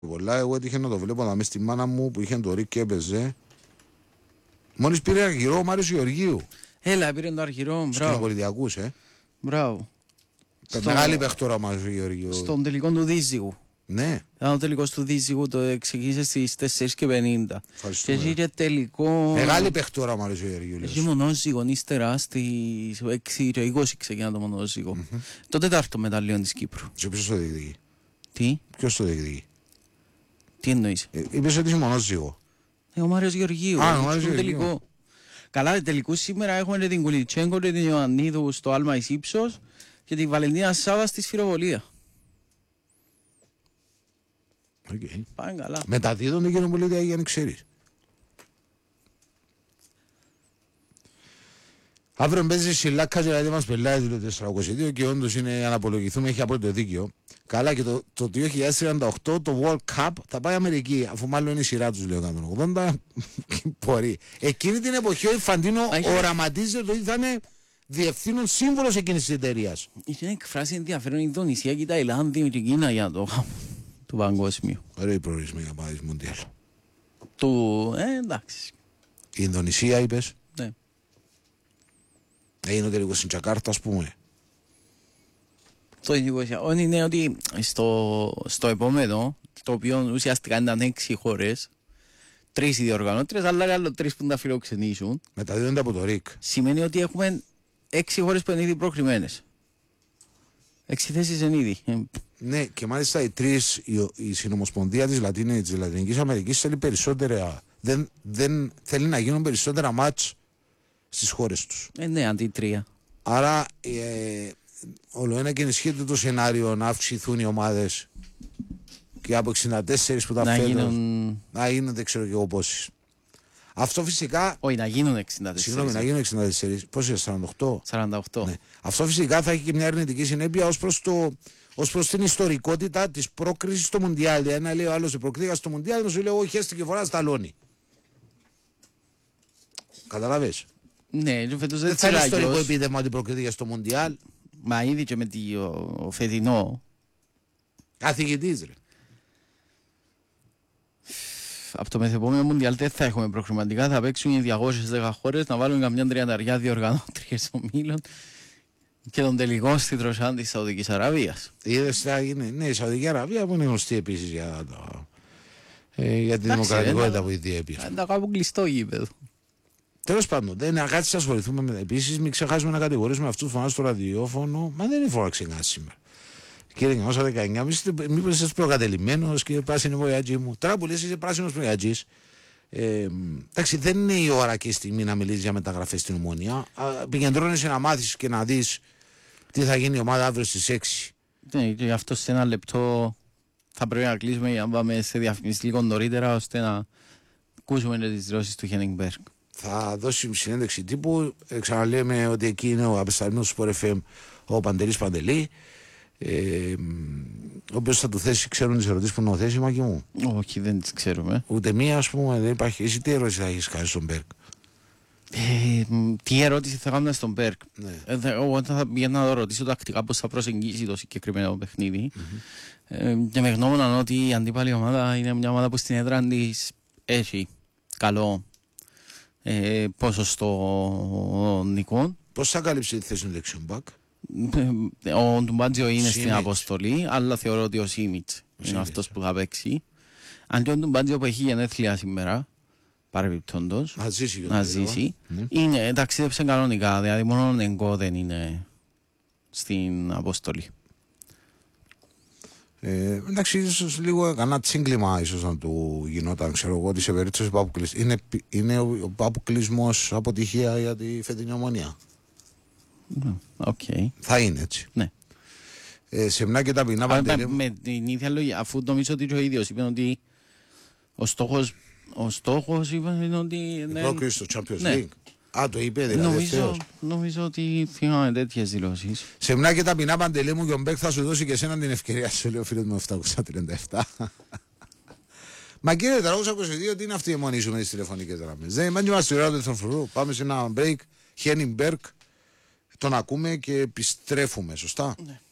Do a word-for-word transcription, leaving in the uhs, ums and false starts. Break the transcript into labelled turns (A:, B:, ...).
A: Πολλά, εγώ έτυχε να το βλέπω να με στη μάνα μου που είχε το Ρίκ και έπαιζε. Μόλις πήρε αργυρό ο Μάριος Γεωργίου.
B: Έλα, πήρε το αργυρό, μπράβο.
A: Σκηνοπολιτιακούς, ε.
B: Μπράβο.
A: Μεγάλη παιχτόρα ο Μάριος Γεωργίου.
B: Στον τελικό του Δίζυγου.
A: Ναι.
B: Ήταν ο τελικός του Δίζυγου, το ξεκίνησε στις τέσσερις και πενήντα.
A: Ευχαριστούμε.
B: Και είχε τελικό...
A: Μεγάλη παιχτόρα ο Μάριος Γεωργίου.
B: Έχει μονόζυγο ύστερα στις έξι και είκοσι ξεκινά το μονόζυγο. Mm-hmm. Το τέταρτο μεταλλείο της Κύπρου.
A: Και ποιος το διεκδικεί?
B: Τι?
A: Ποιος το διεκδικεί?
B: Τι εννοείς?
A: Ε, είπες ότι είσαι μονόζυγο.
B: Ε, ο Μάριος Γεωργίου.
A: Α, ο Μάριος Γεωργίου.
B: Τελικό. Καλά, τελικού σήμερα έχουμε την Κουλιτσέγκο και την Ιωαννίδου στο Άλμα εις Ύψος και τη Βαλεντίνα Σάβα στη Σφυροβολία.
A: Okay.
B: Πάνε καλά.
A: Μεταδίδονται και νομπολίτια για να ξέρεις. Αύριο παίζει Σιλάκα και δηλαδή μας πελάει το τέσσερα είκοσι δύο και όντως είναι αναπολογηθούμε, έχει απόλυτο δίκιο. Καλά, και το, το δύο χιλιάδες τριάντα οκτώ το World Cup θα πάει Αμερική, αφού μάλλον είναι η σειρά τους, λέω, εκατόν ογδόντα. Μπορεί. Εκείνη την εποχή ο Ιφαντίνο οραματίζεται ότι θα είναι διευθύνων σύμβολος εκείνης της εταιρείας.
B: Είχε εκφράσει ενδιαφέρον η Ινδονησία και η Ταϊλάνδη και η Κίνα για το του παγκόσμιου.
A: Ωραίοι προορισμοί για πάει Μουντιάλ.
B: Του, ε, εντάξει.
A: Η Ινδονησία είπες.
B: Ναι.
A: Είναι ο τελικός στην Τζακάρτα, ας πούμε.
B: Το εντυπωσιακό είναι ότι στο, στο επόμενο, το οποίο ουσιαστικά ήταν έξι χώρες, τρεις οι διοργανώτρες, αλλά άλλο τρεις που τα φιλοξενήσουν.
A: Μεταδίδονται από το ΡΙΚ.
B: Σημαίνει ότι έχουμε έξι χώρες που είναι ήδη προκριμένες. Έξι θέσεις είναι ήδη.
A: Ναι, και μάλιστα οι τρεις, η, η συνομοσπονδία της, Λατίνη, της Λατινικής Αμερικής θέλει περισσότερα, δεν, δεν θέλει να γίνουν περισσότερα μάτς στις χώρες τους.
B: Ε, ναι, αντί τρία.
A: Άρα ε, όλο ένα και ενισχύεται το σενάριο να αυξηθούν οι ομάδες και από εξήντα τέσσερα που τα
B: να
A: φέτος
B: γίνουν...
A: να γίνουν δεν ξέρω και εγώ πόσες. Αυτό φυσικά...
B: Όχι, να γίνουν εξήντα τέσσερα.
A: Συγγνώμη, να γίνουν εξήντα τέσσερα. Πώς είναι, σαράντα οκτώ.
B: σαράντα οκτώ.
A: Ναι. Αυτό φυσικά θα έχει και μια αρνητική συνέπεια ως προς, το, ως προς την ιστορικότητα της πρόκρισης στο Μουντιάλ. Ένα λέει ο άλλος προκρίθηκα στο Μουντιάλ, να σου λέει εγώ χέστηκε φορά σταλώνει. Καταλαβες.
B: Ναι, φέτος δεν
A: δεν θα είναι ιστορικό επίδευμα ότι προκρίθηκε στο Μουντιάλ.
B: Μα ήδη και με το ο φετινό.
A: Καθηγητής ρε.
B: Από το μεθεπόμενο Μουντιάλ δεν θα έχουμε προκριματικά, θα παίξουν οι διακόσιες δέκα χώρες, να βάλουν καμιά τριανταριά διοργανώτριες ομίλων και τον τελικό στη τροσιά της Σαουδικής Αραβίας.
A: Είδες θα γίνει, ναι, η Σαουδική Αραβία που είναι γνωστή επίσης για, το, ε, για τη δημοκρατικότητα που η διέπει.
B: Αν τα κάπου κλειστό γήπεδο.
A: Τέλος πάντων, δεν είναι κάτι να ασχοληθούμε με. Επίσης, μην ξεχάσουμε να κατηγορήσουμε αυτούς που φωνάζουν στο ραδιόφωνο. Μα δεν είναι φορά ξεκινά σήμερα. Κύριε εννιακόσια δεκαεννιά, μήπως είσαι προκατελημένος και πράσινο βοηθατζή μου. Τώρα που λες είσαι πράσινος βοηθατζής. Ε, εντάξει, δεν είναι η ώρα και η στιγμή να μιλήσεις για μεταγραφές στην Ομόνια. Επικεντρώνεσαι να μάθεις και να δεις τι θα γίνει η ομάδα αύριο στις έξι.
B: Ναι, και γι' αυτό σε ένα λεπτό θα πρέπει να κλείσουμε για να πάμε σε διαφημίσεις λίγο νωρίτερα ώστε να ακούσουμε τις δηλώσεις του Χένιγκμπεργκ.
A: Θα δώσει συνέντευξη τύπου. Ε, ξαναλέμε ότι εκεί είναι ο απεσταλμένος του Sport εφ εμ, ο Παντελής Παντελή. Ε, ο οποίος θα του θέσει, ξέρουν τις ερωτήσεις που να θέσει, Μάκη μου.
B: Όχι, δεν τις ξέρουμε.
A: Ούτε μία, ας πούμε, δεν υπάρχει. Εσύ τι ερώτηση θα έχεις κάνει στον Μπέρκ?
B: Ε, τι ερώτηση θα κάνουμε στον Μπέρκ?
A: Ναι.
B: Ε, εγώ θα πήγαινα να το ρωτήσω τακτικά πώς θα προσεγγίσει το συγκεκριμένο παιχνίδι. Mm-hmm. Ε, και με γνώμονα ότι η αντίπαλη ομάδα είναι μια ομάδα που στην έδρα της έχει καλό ε, ποσοστό νικών.
A: Πώς θα κάλυψει τη θέση του δεξιομπάκ?
B: Ο Ντουμπάτζιο είναι Σίμιτς στην αποστολή, αλλά θεωρώ ότι ο Σίμιτς είναι αυτός που θα παίξει. Αν και ο Ντουμπάτζιο που έχει γενέθλια σήμερα, παρεμπιπτόντως,
A: να ζήσει,
B: να ζήσει mm. είναι, ταξίδεψε κανονικά, δηλαδή μόνο ο Νεγκό δεν είναι στην αποστολή.
A: Ε, εντάξει, ίσως λίγο έκανα τσίγκλιμα ίσως να του γινόταν, ξέρω εγώ, ότι σε περίπτωση πάπουκλης. Είναι, είναι ο πάπουκλισμός αποτυχία για τη φετινή Ομονία.
B: Okay.
A: Θα είναι έτσι.
B: Ναι.
A: Ε, σεμνά και ταπεινά Παντελή.
B: Με την ίδια λόγια, αφού νομίζω ότι ο ίδιος είπε ότι ο στόχος, ο στόχος είπε ότι...
A: Η πρόκριση στο Champions
B: ναι.
A: League. Α, το είπε δηλαδή.
B: Νομίζω, νομίζω ότι θυμάμαι τέτοιες δηλώσεις.
A: Σεμνά και ταπεινά Παντελή μου και ο Μπέκ θα σου δώσει και εσένα την ευκαιρία, σου λέει ο φίλος μου επτακόσια τριάντα επτά. Μα κύριε τετρακόσια είκοσι δύο, τι είναι αυτή η αιμονή σου με τις τηλεφωνικές γραμμές? Δεν είμαστε στη ώρα του φρουρού. Πάμε σε ένα break. Χένιγκμπεργκ. Τον ακούμε και επιστρέφουμε, σωστά?
B: Ναι.